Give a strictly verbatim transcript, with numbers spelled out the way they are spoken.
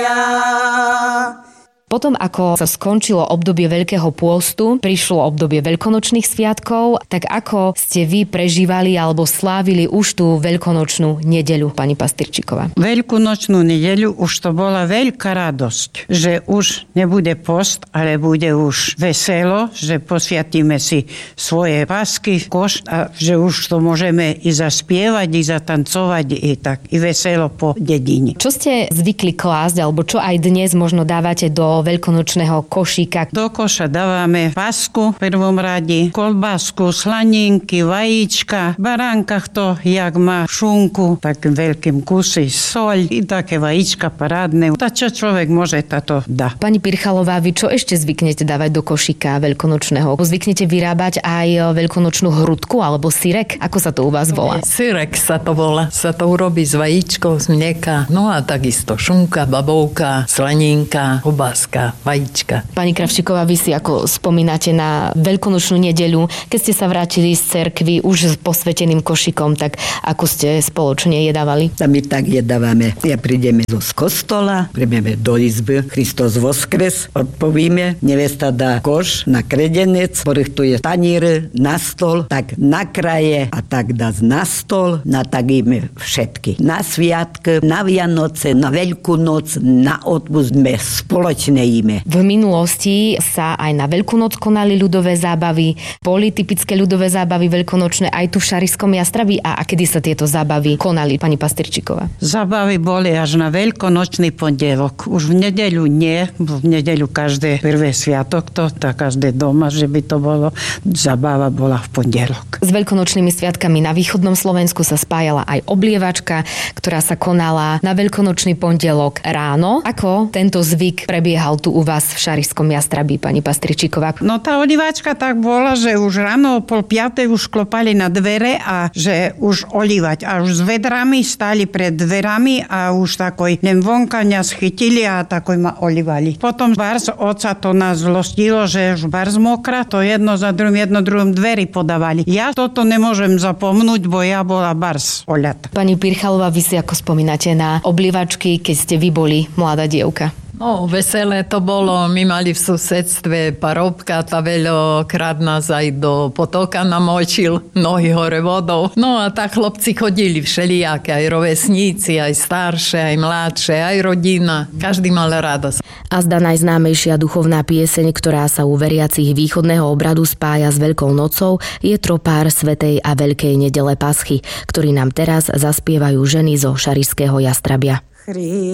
Potom, ako sa skončilo obdobie Veľkého pôstu, prišlo obdobie veľkonočných sviatkov, tak ako ste vy prežívali alebo slávili už tú veľkonočnú nedeľu, pani Pastyrčíková? Veľkonočnú nedeľu už to bola veľká radosť, že už nebude post, ale bude už veselo, že posviatíme si svoje pásky, koš a že už to môžeme i zaspievať, i zatancovať, i tak, i veselo po dedine. Čo ste zvykli klásť, alebo čo aj dnes možno dávate do veľkonočného košíka? Do koša dávame pásku v prvom rade, kolbásku, slaninky, vajíčka, v baránkach to, jak má šunku, takým veľkým kusy, soľ i také vajíčka parádne. Ta čo človek môže, táto dá. Pani Pirchalová, vy čo ešte zvyknete dávať do košíka veľkonočného? Zvyknete vyrábať aj veľkonočnú hrudku alebo syrek? Ako sa to u vás volá? Syrek sa to volá. Sa to urobí z vajíčkov, z mlieka, no a takisto šunka, babovka, slaninka, obázka, vajíčka. Pani Kravčíková, vy si ako spomínate na veľkonočnú nedeľu, keď ste sa vrátili z cerkvy už s posveteným košikom, tak ako ste spoločne jedávali? A my tak jedávame. Ja prídeme z kostola, prídeme do izby, Kristus voskres, odpovíme, nevesta dá koš na kredenec, porichtuje taníry na stol, tak nakraje a tak dá na stol, natagíme všetky. Na sviatky, na Vianoce, na Veľkú noc, na odpust sme spoločne jíme. V minulosti sa aj na Veľkú noc konali ľudové zábavy, boli typické ľudové zábavy veľkonočné aj tu v Šariskom Jastrabí a, a kedy sa tieto zábavy konali, pani Pastyrčíková? Zábavy boli až na veľkonočný pondelok. Už v nedeľu nie, v nedeľu každé prvé sviatok to, tak každé doma, že by to bolo. Zábava bola v pondelok. S veľkonočnými sviatkami na východnom Slovensku sa spájala aj oblievačka, ktorá sa konala na veľkonočný pondelok ráno. Ako tento zvyk prebiehal tu u vás v Šariskom Jastrabí, pani Pastyrčíková? No tá olívačka tak bola, že už ráno o pol piatej už klopali na dvere a že už olívať. A už s vedrami stáli pred dverami a už takoj nem vonkania schytili a takoj ma olívali. Potom bars oca to nás zlostilo, že už bars mokra, to jedno za druhým, jedno druhým dveri podávali. Ja toto nemôžem zapomnúť, bo ja bola bars oľat. Pani Pirchalová, vy si ako spomínate na oblievačky, keď ste vy boli mladá dievka? No, veselé to bolo. My mali v susedstve parobka, tá veľokrát nás aj do potoka namočil, nohy hore vodou. No a tak chlopci chodili všelijaké, aj rovesníci, aj staršie, aj mladšie, aj rodina. Každý mal radosť. A zda najznámejšia duchovná pieseň, ktorá sa u veriacich východného obradu spája s Veľkou nocou, je tropár Svätej a Veľkej nedele Paschy, ktorý nám teraz zaspievajú ženy zo Šarišského Jastrabia.